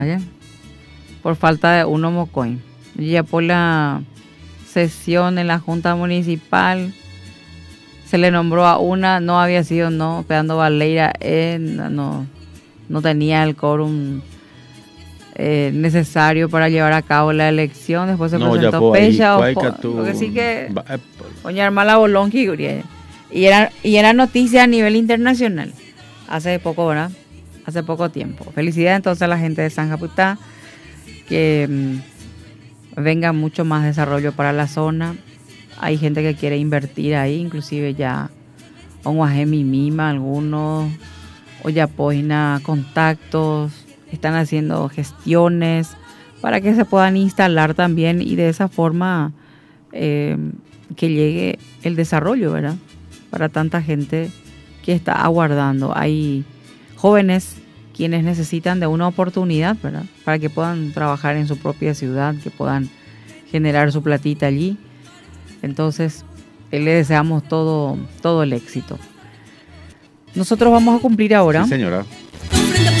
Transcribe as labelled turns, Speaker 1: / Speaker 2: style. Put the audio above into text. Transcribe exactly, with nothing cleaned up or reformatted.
Speaker 1: ¿ya? Por falta de uno mocoin. Ya por la sesión en la Junta Municipal se le nombró a una, no había sido, no, Pedando Valera, eh, no, no tenía el quórum eh, necesario para llevar a cabo la elección. Después se
Speaker 2: No, ya
Speaker 1: presentó
Speaker 2: po ahí,
Speaker 1: Pecha, o
Speaker 2: cuaica
Speaker 1: po-
Speaker 2: tú.
Speaker 1: lo que sí que
Speaker 2: Va- eh,
Speaker 1: Doña Armala Bolón que Gurie. y era y era noticia a nivel internacional hace poco, ¿verdad? Hace poco tiempo. Felicidades entonces a la gente de San Japutá, que mm, venga mucho más desarrollo para la zona. Hay gente que quiere invertir ahí, inclusive ya Onguajemi Mima, algunos, o ya Poina, contactos, están haciendo gestiones para que se puedan instalar también y de esa forma eh, que llegue el desarrollo, ¿verdad? Para tanta gente que está aguardando. Hay jóvenes quienes necesitan de una oportunidad, ¿verdad? Para que puedan trabajar en su propia ciudad, que puedan generar su platita allí. Entonces, le deseamos todo, todo el éxito. Nosotros vamos a cumplir ahora
Speaker 2: sí, señora.